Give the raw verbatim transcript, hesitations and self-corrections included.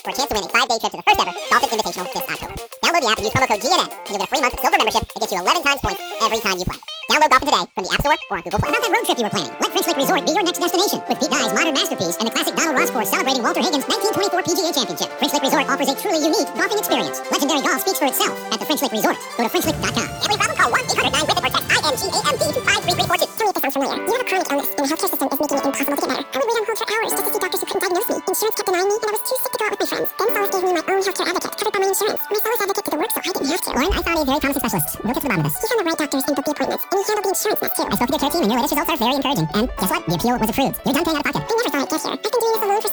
for a chance to win a five-day trip to the first ever Dolphin Invitational this October. Download the app and use promo code G N N, and you'll get a free month of silver membership that gets you eleven times points every time you play. Download Dolphin today from the App Store or on Google Play. About that road trip you were planning, let French Lick Resort be your next destination. With Pete Dye's modern masterpiece and the classic Donald Ross course celebrating Walter Higgins' nineteen twenty-four P G A Championship, French Lick Resort offers a truly unique golfing experience. Legendary golf speaks for itself at the French Lick Resort. Go to french lick dot com. Every problem, call one eight hundred nine WITH IT or text I N G A M D to five three three four two. Tell me if this sounds familiar. You have a chronic illness, and the healthcare system is making it impossible to get better. I would wait on hold for hours just to see doctors who couldn't diagnose me. Insurance kept denying me, and I was too sick to go out with my friends. Then Solace gave me my own healthcare advocate, covered by my insurance. My Solace advocate did the work, so I didn't have to. Lauren, I found a very promising specialist. We'll get to the bottom of this. He found the right doctors and booked the appointments, and he handled the insurance mess too. I spoke to their care team, and your latest results are very encouraging. And guess what? The appeal was approved. You're done paying out of pocket. I never thought I'd get here. I've been doing this alone for